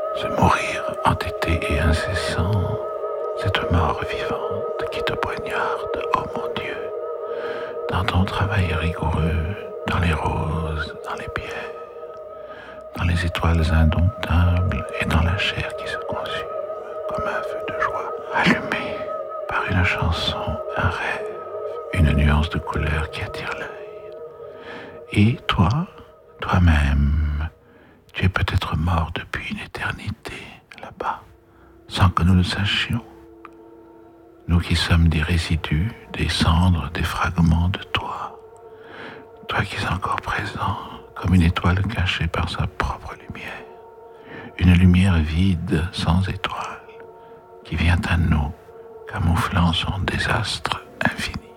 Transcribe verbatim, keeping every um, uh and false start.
Ce mourir entêté et incessant, cette mort vivante qui te poignarde, ô mon Dieu, dans ton travail rigoureux, dans les roses, dans les pierres, dans les étoiles indomptables et dans la chair qui se consume comme un feu de joie, allumé par une chanson, un rêve, une nuance de couleur qui attire l'œil. Et toi, toi-même, tu es peut-être mort depuis une éternité là-bas, sans que nous le sachions. Nous qui sommes des résidus, des cendres, des fragments de toi. Toi qui es encore présent, comme une étoile cachée par sa propre lumière. Une lumière vide, sans étoile, qui vient à nous, camouflant son désastre infini.